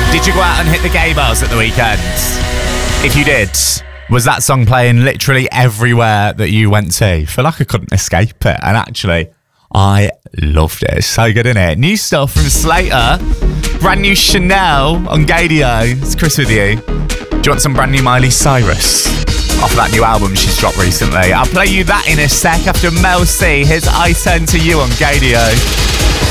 Did you go out and hit the gay bars at the weekend? If you did, was that song playing literally everywhere that you went to? I feel like I couldn't escape it. And actually, I loved it. It's so good, isn't it? New stuff from Slater. Brand new Chanel on Gadio. It's Chris with you. Do you want some brand new Miley Cyrus? Off of that new album she's dropped recently. I'll play you that in a sec after Mel C. Here's I Turn to You on Gadio.